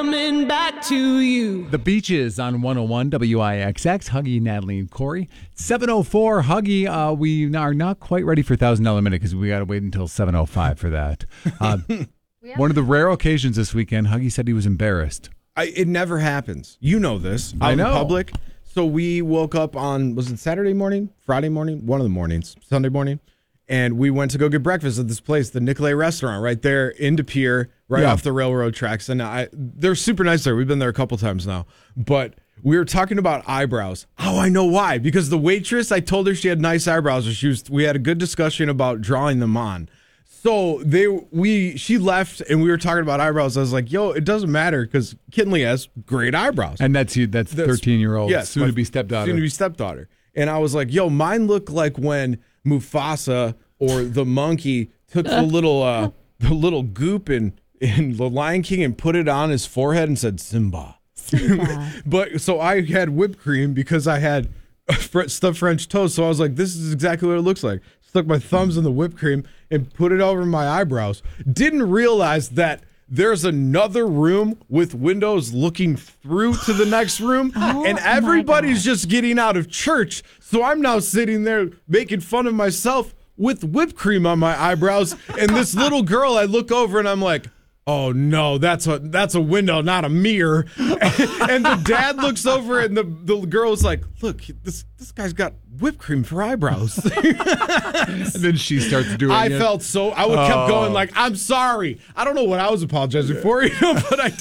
Coming back to you. The Beaches on 101 WIXX. Huggy, Natalie, and Corey. 7:04. Huggy, we are not quite ready for $1,000 minute because we got to wait until 7:05 for that. One of the rare occasions this weekend, Huggy said he was embarrassed. It never happens. You know this. I know. In public. So we woke up on, was it Saturday morning? Friday morning? One of the mornings. Sunday morning. And we went to go get breakfast at this place, the Nicolay restaurant, right there in De Pere, right off the railroad tracks. And they're super nice there. We've been there a couple times now. But we were talking about eyebrows. Oh, I know why. Because the waitress, I told her she had nice eyebrows. We had a good discussion about drawing them on. So she left and we were talking about eyebrows. I was like, yo, it doesn't matter because Kinley has great eyebrows. And that's 13-year-old, soon-to-be stepdaughter. Soon-to-be stepdaughter. And I was like, yo, mine look like when Mufasa or the monkey took the little goop in The Lion King and put it on his forehead and said, Simba. But so I had whipped cream because I had stuffed French toast. So I was like, this is exactly what it looks like. Stuck my thumbs in the whipped cream and put it over my eyebrows. Didn't realize that there's another room with windows looking through to the next room, and everybody's just getting out of church. So I'm now sitting there making fun of myself with whipped cream on my eyebrows. And this little girl, I look over and I'm like, oh no, that's a window, not a mirror. And the dad looks over and the girl's like, look, this guy's got whipped cream for eyebrows. And then she starts doing it. I would kept going like, I'm sorry. I don't know what I was apologizing for, but I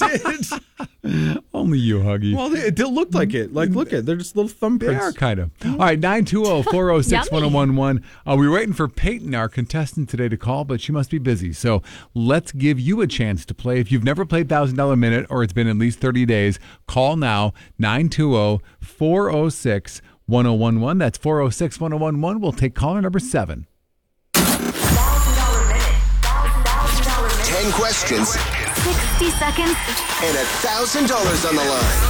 did. Only you, Huggy. Well, it looked like it. Like, look at, they're just little thumbprints. They are kind of. All right, 920-406-1011. We're waiting for Peyton, our contestant today, to call, but she must be busy. So let's give you a chance to play. If you've never played $1,000 Minute or it's been at least 30 days, call now, 920-406-1011. That's 406-1011. We'll take caller number 7. $1,000 Minute. $1,000 Minute. 10 questions. 60 seconds. And $1,000 on the line.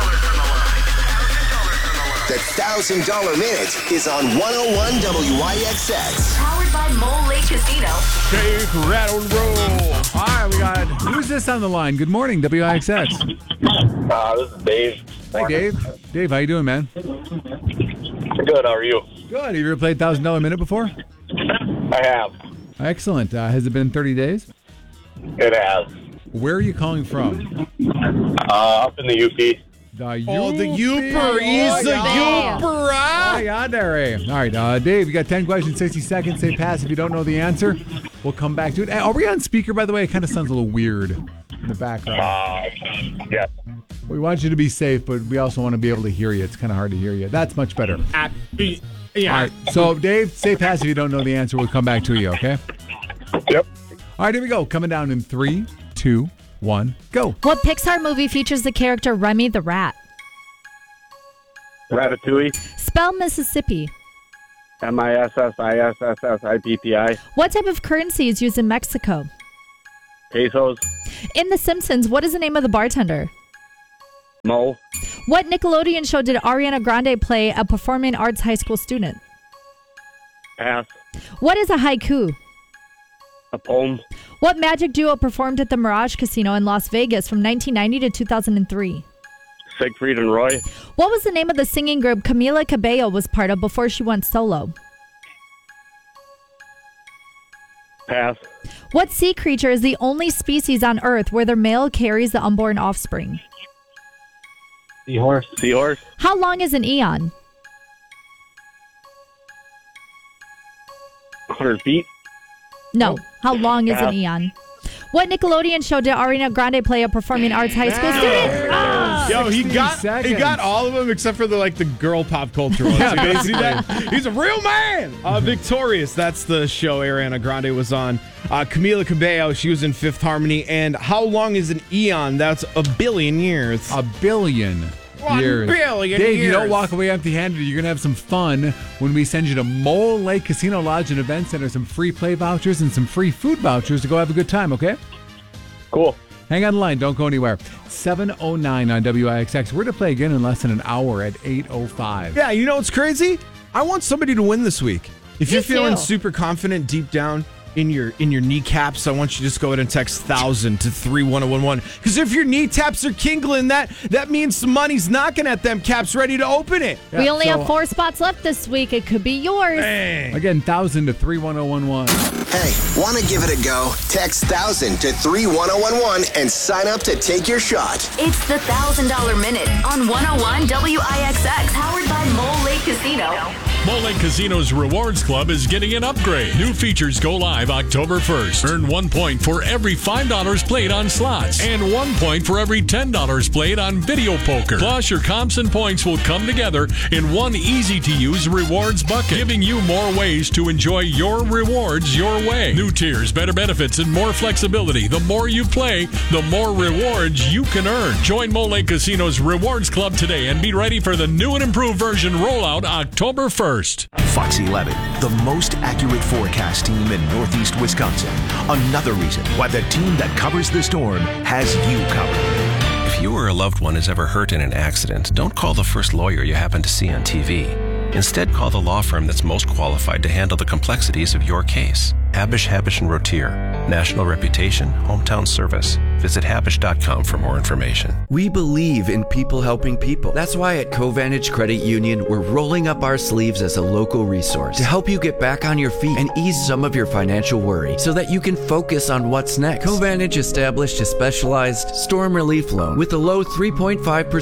The $1,000 Minute is on 101 WIXX. Powered by Mole Lake Casino. Shake, rattle, roll. All right, we got, who's this on the line? Good morning, WIXX. This is Dave. Hi, Dave. Dave, how you doing, man? Good, how are you? Good. Have you ever played $1,000 Minute before? I have. Excellent. Has it been 30 days? It has. Where are you calling from? Up in the UP. The Youper. He's the Youper. Oh, yeah, there. All right, Dave, you got 10 questions, 60 seconds. Say pass if you don't know the answer. We'll come back to it. Are we on speaker, by the way? It kind of sounds a little weird in the background. Yeah. We want you to be safe, but we also want to be able to hear you. It's kind of hard to hear you. That's much better. All right, so, Dave, say pass if you don't know the answer. We'll come back to you, okay? Yep. All right, here we go. Coming down in 3, 2, 1, go. What Pixar movie features the character Remy the Rat? Ratatouille. Spell Mississippi. MISSISSIPPI. What type of currency is used in Mexico? Pesos. In The Simpsons, what is the name of the bartender? Mo. What Nickelodeon show did Ariana Grande play a performing arts high school student? Pass. What is a haiku? A poem. What magic duo performed at the Mirage Casino in Las Vegas from 1990 to 2003? Siegfried and Roy. What was the name of the singing group Camila Cabello was part of before she went solo? Pass. What sea creature is the only species on Earth where their male carries the unborn offspring? Seahorse. Seahorse. How long is an eon? 100 feet. No. How long is an eon? What Nickelodeon show did Ariana Grande play a performing arts high school student? Yo, he got all of them except for the girl pop culture ones. You guys see that? He's a real man. Victorious. That's the show Ariana Grande was on. Camila Cabello, she was in Fifth Harmony. And how long is an eon? That's a billion years. A billion years. 1 billion Dave, years. you don't walk away empty-handed. You're going to have some fun when we send you to Mole Lake Casino Lodge and Event Center, some free play vouchers and some free food vouchers to go have a good time, okay? Cool. Hang on the line. Don't go anywhere. 7:09 on WIXX. We're to play again in less than an hour at 8:05. Yeah, you know what's crazy? I want somebody to win this week. If you're feeling too. super confident deep down, in your kneecaps, I want you to just go ahead and text 1000 to 31011. Because if your kneecaps are kingling, that means some money's knocking at them caps, ready to open it. We only have 4 spots left this week. It could be yours. Dang. Again, 1000 to 31011. Hey, want to give it a go? Text 1000 to 31011 and sign up to take your shot. It's the $1,000 Minute on 101 WIXX, powered by Mole Lake Casino. Mole Lake Casino's Rewards Club is getting an upgrade. New features go live October 1st. Earn 1 point for every $5 played on slots and 1 point for every $10 played on video poker. Plus, your comps and points will come together in one easy-to-use rewards bucket, giving you more ways to enjoy your rewards your way. New tiers, better benefits, and more flexibility. The more you play, the more rewards you can earn. Join Mole Lake Casino's Rewards Club today and be ready for the new and improved version rollout October 1st. Fox 11, the most accurate forecast team in Northeast Wisconsin. Another reason why the team that covers the storm has you covered. If you or a loved one is ever hurt in an accident, don't call the first lawyer you happen to see on TV. Instead, call the law firm that's most qualified to handle the complexities of your case. Habish, Habish & Rotier. National reputation, hometown service. Visit Habish.com for more information. We believe in people helping people. That's why at Covantage Credit Union, we're rolling up our sleeves as a local resource to help you get back on your feet and ease some of your financial worry so that you can focus on what's next. Covantage established a specialized storm relief loan with a low 3.5%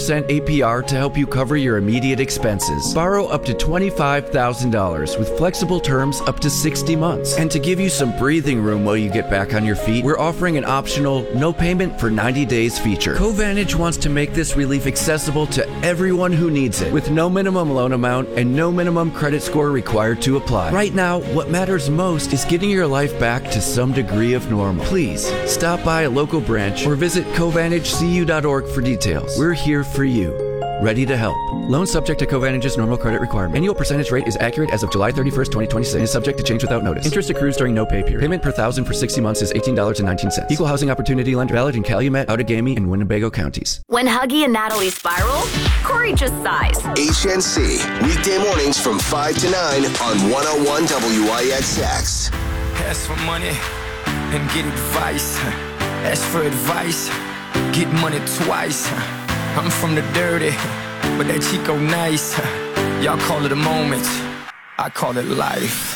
APR to help you cover your immediate expenses. Borrow up to $25,000 with flexible terms up to 60 months. And to give you some breathing room while you get back on your feet, we're offering an optional no payment for 90 days feature. Covantage wants to make this relief accessible to everyone who needs it, with no minimum loan amount and no minimum credit score required to apply. Right now, what matters most is getting your life back to some degree of normal. Please stop by a local branch or visit covantagecu.org for details. We're here for you, ready to help. Loan subject to Covantage's normal credit requirement. Annual percentage rate is accurate as of July 31st, 2026 and is subject to change without notice. Interest accrues during no pay period. Payment per $1,000 for 60 months is $18.19. Equal housing opportunity lender, valid in Calumet, Outagamie, and Winnebago counties. When Huggy and Natalie spiral, Corey just sighs. HNC, weekday mornings from 5 to 9 on 101 WIXX. Ask for money and get advice. Ask for advice, get money twice. I'm from the dirty, but that Chico nice. Y'all call it a moment, I call it life.